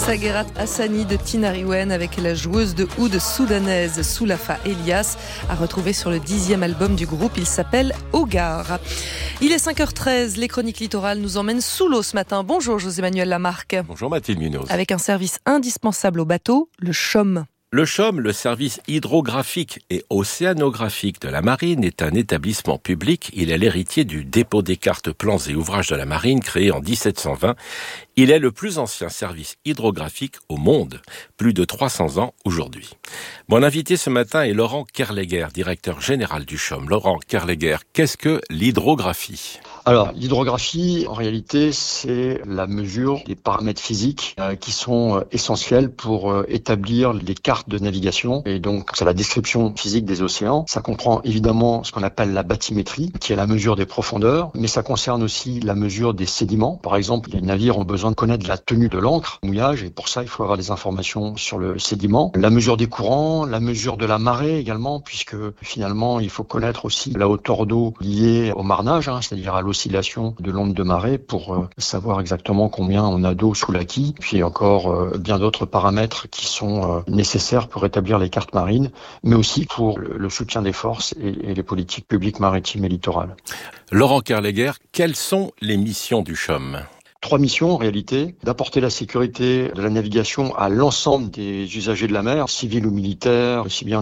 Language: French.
Saguerat Hassani de Tinariwen avec la joueuse de oud soudanaise Soulafa Elias, à retrouver sur le 10e album du groupe. Il s'appelle Hogar. Il est 5h13, les chroniques littorales nous emmènent sous l'eau ce matin. Bonjour José-Manuel Lamarque. Bonjour Mathilde Munoz. Avec un service indispensable au bateau, le CHOM. Le CHOM, le service hydrographique et océanographique de la marine, est un établissement public. Il est l'héritier du dépôt des cartes, plans et ouvrages de la marine, créé en 1720. Il est le plus ancien service hydrographique au monde, plus de 300 ans aujourd'hui. Mon invité ce matin est Laurent Kerleguer, directeur général du CHOM. Laurent Kerleguer, qu'est-ce que l'hydrographie ? Alors, l'hydrographie, en réalité, c'est la mesure des paramètres physiques qui sont essentiels pour établir les cartes de navigation. Et donc, c'est la description physique des océans. Ça comprend évidemment ce qu'on appelle la bathymétrie, qui est la mesure des profondeurs, mais ça concerne aussi la mesure des sédiments. Par exemple, les navires ont besoin de connaître la tenue de l'ancre, le mouillage, et pour ça, il faut avoir des informations sur le sédiment. La mesure des courants, la mesure de la marée également, puisque finalement, il faut connaître aussi la hauteur d'eau liée au marnage, c'est-à-dire à l'oscillation de l'onde de marée pour savoir exactement combien on a d'eau sous la quille, puis encore bien d'autres paramètres qui sont nécessaires pour établir les cartes marines, mais aussi pour le soutien des forces et les politiques publiques maritimes et littorales. Laurent Kerleguer, quelles sont les missions du CHOM ? 3 missions en réalité: d'apporter la sécurité de la navigation à l'ensemble des usagers de la mer, civils ou militaires, aussi bien